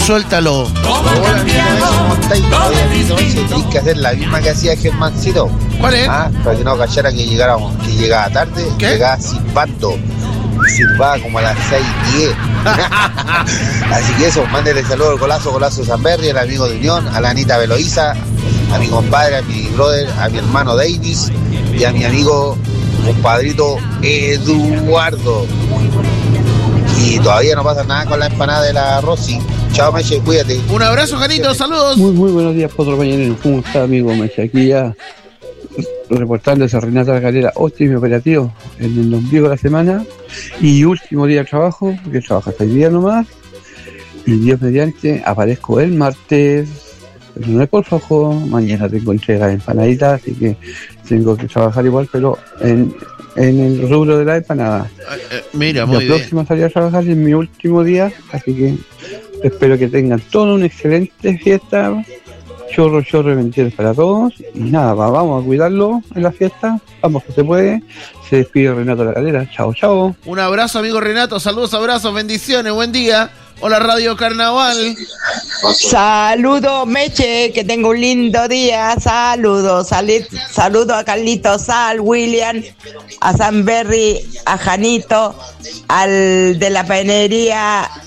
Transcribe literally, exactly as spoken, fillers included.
Suéltalo. Hola, amigo, ¿cómo estáis? Tenéis que hacer la misma que hacía Germancito. ¿Cuál es? Ah, para que no cachara que llegáramos, que llegaba tarde, ¿Qué? llegaba silbando. Silbaba como a las seis diez. Así que eso, mándele saludos al Golazo, Golazo Sanberry, al amigo de Unión, a la Anita Beloiza, a mi compadre, a mi brother, a mi hermano Davis y a mi amigo, compadrito Eduardo. Y todavía no pasa nada con la empanada de la Rosy. Chao, Meche, cuídate. Un abrazo, Janito, saludos. Muy, muy buenos días, Potro Mañanero. ¿Cómo está, amigo Meche? Aquí ya reportándose a Renata La Calera, óptimo operativo en el ombligo de la semana y último día de trabajo, porque trabaja hasta el día nomás. Y Dios mediante, aparezco el martes, pero no es por flojo. Mañana tengo entrega de empanaditas, así que tengo que trabajar igual, pero en, en el rubro de la empanada. Eh, eh, mira, muy La bien. próxima salida a trabajar es mi último día, así que espero que tengan toda una excelente fiesta. Chorro, chorro de bendiciones para todos. Y nada, va, vamos a cuidarlo en la fiesta. Vamos que se puede. Se despide Renato La Calera. Chao, chao. Un abrazo, amigo Renato. Saludos, abrazos, bendiciones. Buen día. Hola, Radio Carnaval. Saludos, Meche, que tengo un lindo día. Saludos, Sali- saludos a Carlito Sal, William, a Sanberry, a Janito, al de la panería